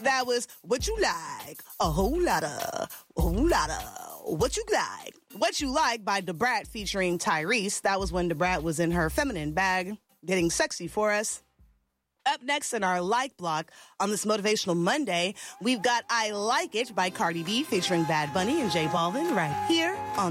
That was What You Like, a whole lot of What You Like. What You Like by Da Brat featuring Tyrese. That was when Da Brat was in her feminine bag, getting sexy for us. Up next in our like block on this Motivational Monday, we've got I Like It by Cardi B featuring Bad Bunny and J Balvin right here on